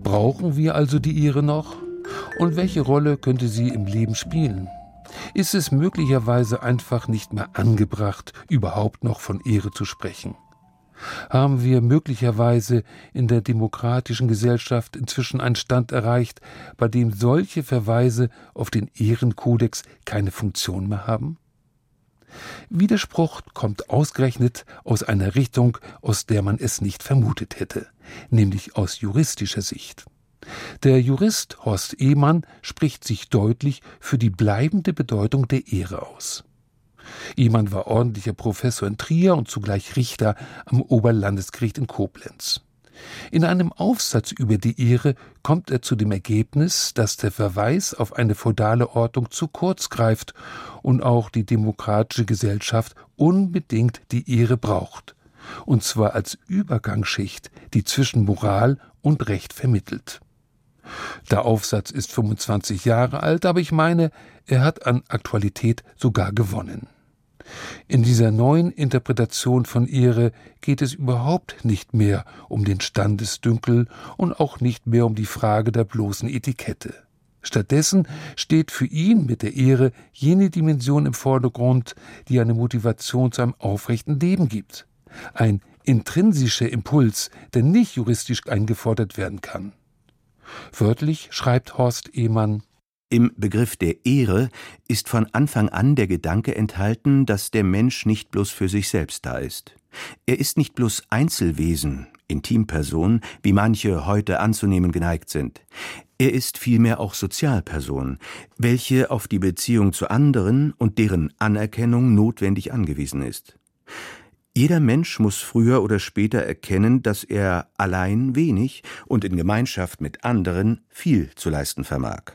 Brauchen wir also die Ehre noch? Und welche Rolle könnte sie im Leben spielen? Ist es möglicherweise einfach nicht mehr angebracht, überhaupt noch von Ehre zu sprechen? Haben wir möglicherweise in der demokratischen Gesellschaft inzwischen einen Stand erreicht, bei dem solche Verweise auf den Ehrenkodex keine Funktion mehr haben? Widerspruch kommt ausgerechnet aus einer Richtung, aus der man es nicht vermutet hätte, nämlich aus juristischer Sicht. Der Jurist Horst Ehmann spricht sich deutlich für die bleibende Bedeutung der Ehre aus. Ehmann war ordentlicher Professor in Trier und zugleich Richter am Oberlandesgericht in Koblenz. In einem Aufsatz über die Ehre kommt er zu dem Ergebnis, dass der Verweis auf eine feudale Ordnung zu kurz greift und auch die demokratische Gesellschaft unbedingt die Ehre braucht, und zwar als Übergangsschicht, die zwischen Moral und Recht vermittelt. Der Aufsatz ist 25 Jahre alt, aber ich meine, er hat an Aktualität sogar gewonnen. In dieser neuen Interpretation von Ehre geht es überhaupt nicht mehr um den Standesdünkel und auch nicht mehr um die Frage der bloßen Etikette. Stattdessen steht für ihn mit der Ehre jene Dimension im Vordergrund, die eine Motivation zu einem aufrechten Leben gibt. Ein intrinsischer Impuls, der nicht juristisch eingefordert werden kann. Wörtlich schreibt Horst Ehmann: Im Begriff der Ehre ist von Anfang an der Gedanke enthalten, dass der Mensch nicht bloß für sich selbst da ist. Er ist nicht bloß Einzelwesen, Intimperson, wie manche heute anzunehmen geneigt sind. Er ist vielmehr auch Sozialperson, welche auf die Beziehung zu anderen und deren Anerkennung notwendig angewiesen ist. Jeder Mensch muss früher oder später erkennen, dass er allein wenig und in Gemeinschaft mit anderen viel zu leisten vermag.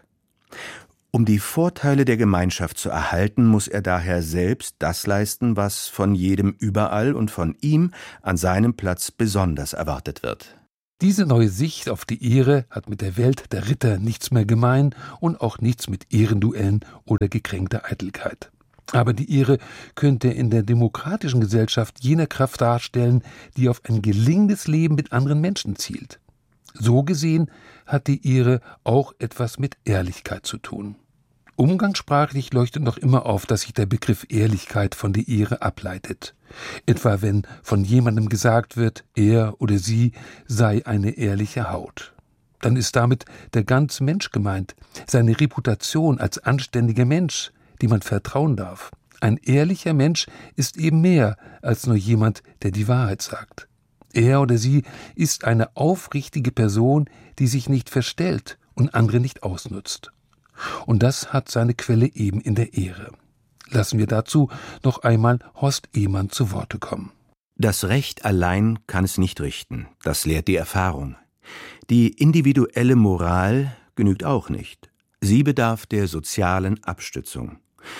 Um die Vorteile der Gemeinschaft zu erhalten, muss er daher selbst das leisten, was von jedem überall und von ihm an seinem Platz besonders erwartet wird. Diese neue Sicht auf die Ehre hat mit der Welt der Ritter nichts mehr gemein und auch nichts mit Ehrenduellen oder gekränkter Eitelkeit. Aber die Ehre könnte in der demokratischen Gesellschaft jene Kraft darstellen, die auf ein gelingendes Leben mit anderen Menschen zielt. So gesehen hat die Ehre auch etwas mit Ehrlichkeit zu tun. Umgangssprachlich leuchtet noch immer auf, dass sich der Begriff Ehrlichkeit von der Ehre ableitet. Etwa wenn von jemandem gesagt wird, er oder sie sei eine ehrliche Haut. Dann ist damit der ganze Mensch gemeint, seine Reputation als anständiger Mensch, die man vertrauen darf. Ein ehrlicher Mensch ist eben mehr als nur jemand, der die Wahrheit sagt. Er oder sie ist eine aufrichtige Person, die sich nicht verstellt und andere nicht ausnutzt. Und das hat seine Quelle eben in der Ehre. Lassen wir dazu noch einmal Horst Ehmann zu Worte kommen. Das Recht allein kann es nicht richten, das lehrt die Erfahrung. Die individuelle Moral genügt auch nicht. Sie bedarf der sozialen Abstützung.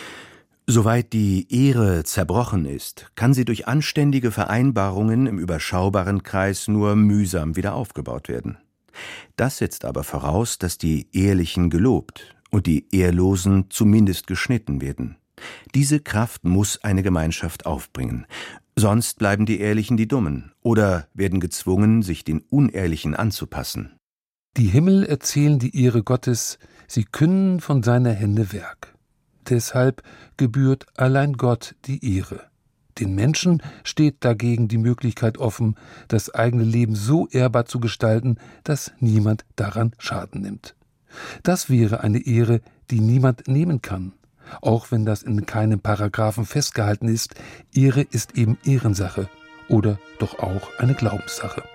Soweit die Ehre zerbrochen ist, kann sie durch anständige Vereinbarungen im überschaubaren Kreis nur mühsam wieder aufgebaut werden. Das setzt aber voraus, dass die Ehrlichen gelobt und die Ehrlosen zumindest geschnitten werden. Diese Kraft muss eine Gemeinschaft aufbringen, sonst bleiben die Ehrlichen die Dummen oder werden gezwungen, sich den Unehrlichen anzupassen. Die Himmel erzählen die Ehre Gottes, sie künden von seiner Hände Werk. Deshalb gebührt allein Gott die Ehre. Den Menschen steht dagegen die Möglichkeit offen, das eigene Leben so ehrbar zu gestalten, dass niemand daran Schaden nimmt. Das wäre eine Ehre, die niemand nehmen kann. Auch wenn das in keinem Paragraphen festgehalten ist, Ehre ist eben Ehrensache oder doch auch eine Glaubenssache.